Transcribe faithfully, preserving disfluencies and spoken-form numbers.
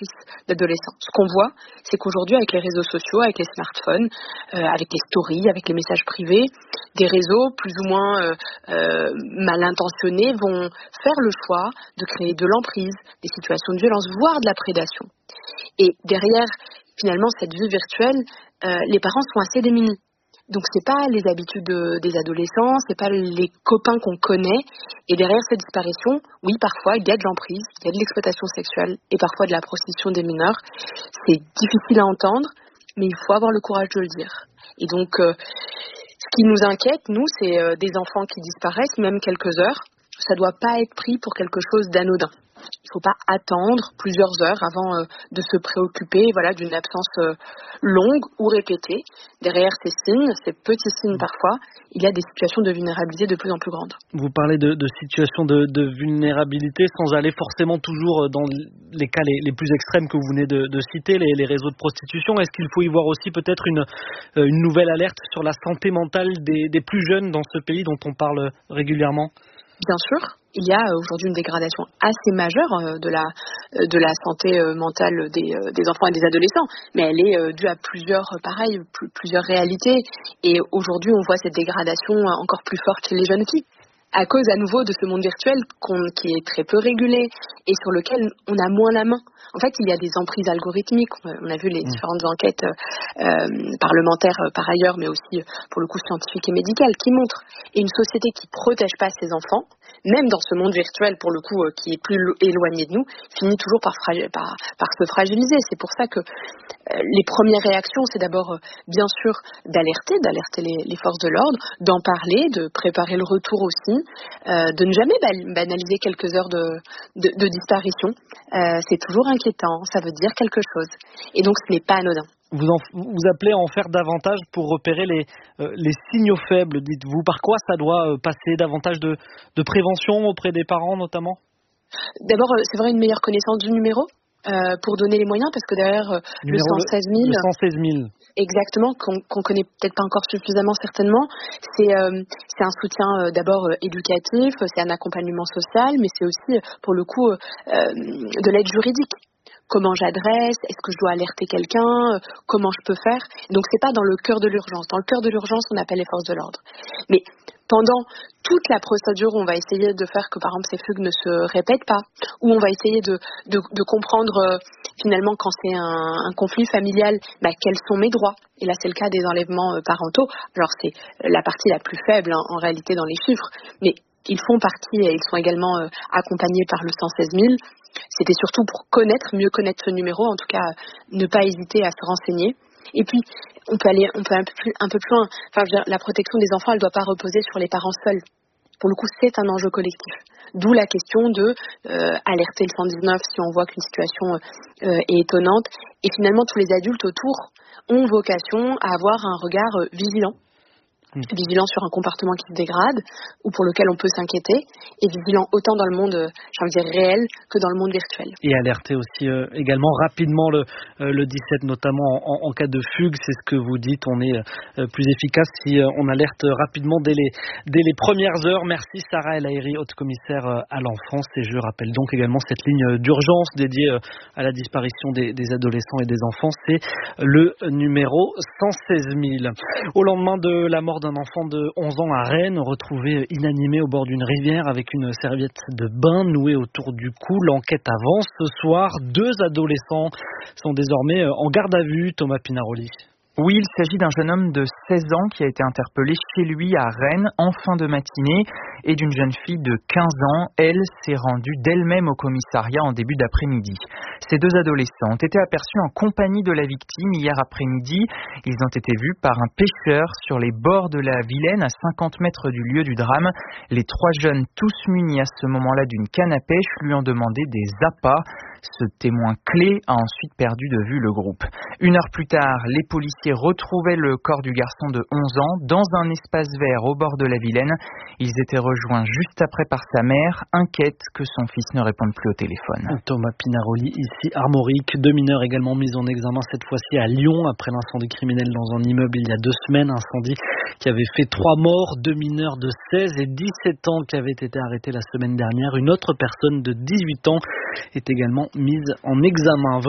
caprices d'adolescents. Ce qu'on voit, c'est qu'aujourd'hui, avec les réseaux sociaux, avec les smartphones, euh, avec les stories, avec les messages privés, des réseaux plus ou moins euh, euh, mal intentionnés vont faire le choix de créer de l'emprise, des situations de violence, voire de la prédation. Et derrière, finalement, cette vie virtuelle, euh, les parents sont assez démunis. Donc c'est pas les habitudes de, des adolescents, c'est pas les copains qu'on connaît. Et derrière cette disparition, oui, parfois il y a de l'emprise, il y a de l'exploitation sexuelle et parfois de la prostitution des mineurs. C'est difficile à entendre, mais il faut avoir le courage de le dire. Et donc, euh, ce qui nous inquiète, nous, c'est euh, des enfants qui disparaissent, même quelques heures. Ça doit pas être pris pour quelque chose d'anodin. Il ne faut pas attendre plusieurs heures avant euh, de se préoccuper voilà, d'une absence euh, longue ou répétée. Derrière ces signes, ces petits signes parfois, il y a des situations de vulnérabilité de plus en plus grandes. Vous parlez de, de situations de, de vulnérabilité sans aller forcément toujours dans les cas les, les plus extrêmes que vous venez de, de citer, les, les réseaux de prostitution. Est-ce qu'il faut y voir aussi peut-être une, une nouvelle alerte sur la santé mentale des, des plus jeunes dans ce pays dont on parle régulièrement ? Bien sûr, il y a aujourd'hui une dégradation assez majeure de la, de la santé mentale des, des enfants et des adolescents, mais elle est due à plusieurs, pareil, plusieurs réalités. Et aujourd'hui, on voit cette dégradation encore plus forte chez les jeunes filles, à cause à nouveau de ce monde virtuel qu'on, qui est très peu régulé et sur lequel on a moins la main. En fait, il y a des emprises algorithmiques. On a vu les différentes enquêtes euh, parlementaires euh, par ailleurs, mais aussi pour le coup scientifiques et médicales, qui montrent. Et une société qui protège pas ses enfants, même dans ce monde virtuel pour le coup euh, qui est plus éloigné de nous, finit toujours par, fragi- par, par se fragiliser. C'est pour ça que euh, les premières réactions, c'est d'abord euh, bien sûr d'alerter, d'alerter les, les forces de l'ordre, d'en parler, de préparer le retour aussi, euh, de ne jamais banaliser quelques heures de, de, de disparition. Euh, c'est toujours inquiétant, ça veut dire quelque chose. Et donc ce n'est pas anodin. Vous, en, vous appelez à en faire davantage pour repérer les, euh, les signaux faibles, dites-vous. Par quoi ça doit passer davantage de, de prévention auprès des parents notamment ? D'abord, c'est vrai, une meilleure connaissance du numéro euh, pour donner les moyens, parce que derrière euh, le cent seize mille... Le cent seize mille. Exactement, qu'on, qu'on connaît peut-être pas encore suffisamment certainement. C'est, euh, c'est un soutien euh, d'abord euh, éducatif, c'est un accompagnement social, mais c'est aussi, pour le coup, euh, de l'aide juridique. Comment j'adresse, est-ce que je dois alerter quelqu'un, comment je peux faire. Donc c'est pas dans le cœur de l'urgence. Dans le cœur de l'urgence, on appelle les forces de l'ordre. Mais pendant toute la procédure, on va essayer de faire que par exemple ces fugues ne se répètent pas, ou on va essayer de, de, de comprendre euh, finalement quand c'est un, un conflit familial, bah, quels sont mes droits. Et là c'est le cas des enlèvements euh, parentaux. Alors c'est la partie la plus faible hein, en réalité dans les chiffres, mais ils font partie et ils sont également euh, accompagnés par le cent seize mille. C'était surtout pour connaître, mieux connaître ce numéro, en tout cas ne pas hésiter à se renseigner. Et puis, on peut aller on peut un peu plus, un peu plus loin. Enfin, je veux dire, la protection des enfants, elle ne doit pas reposer sur les parents seuls. Pour le coup, c'est un enjeu collectif. D'où la question de euh, alerter le cent dix-neuf si on voit qu'une situation euh, est étonnante. Et finalement, tous les adultes autour ont vocation à avoir un regard euh, vigilant. Vigilant sur un comportement qui se dégrade ou pour lequel on peut s'inquiéter, et vigilant autant dans le monde, j'ai envie de dire réel, que dans le monde virtuel. Et alerter aussi euh, également rapidement le, euh, le dix-sept, notamment en, en cas de fugue, c'est ce que vous dites, on est euh, plus efficace si euh, on alerte rapidement dès les, dès les premières heures. Merci Sarah El Haïry, haute commissaire euh, à l'enfance, et je rappelle donc également cette ligne d'urgence dédiée euh, à la disparition des, des adolescents et des enfants, c'est le numéro cent seize mille. Au lendemain de la mort d'un enfant de onze ans à Rennes, retrouvé inanimé au bord d'une rivière avec une serviette de bain nouée autour du cou. L'enquête avance. Ce soir, deux adolescents sont désormais en garde à vue. Thomas Pinaroli. Oui, il s'agit d'un jeune homme de seize ans qui a été interpellé chez lui à Rennes en fin de matinée et d'une jeune fille de quinze ans. Elle s'est rendue d'elle-même au commissariat en début d'après-midi. Ces deux adolescents ont été aperçus en compagnie de la victime hier après-midi. Ils ont été vus par un pêcheur sur les bords de la Vilaine à cinquante mètres du lieu du drame. Les trois jeunes, tous munis à ce moment-là d'une canne à pêche, lui ont demandé des appâts. Ce témoin clé a ensuite perdu de vue le groupe. Une heure plus tard, les policiers retrouvaient le corps du garçon de onze ans dans un espace vert au bord de la Vilaine. Ils étaient rejoints juste après par sa mère, inquiète que son fils ne réponde plus au téléphone. Thomas Pinaroli, ici Armorique. Deux mineurs également mis en examen cette fois-ci à Lyon après l'incendie criminel dans un immeuble il y a deux semaines. Incendie qui avait fait trois morts, deux mineurs de seize et dix-sept ans qui avaient été arrêtés la semaine dernière. Une autre personne de dix-huit ans est également mise en examen.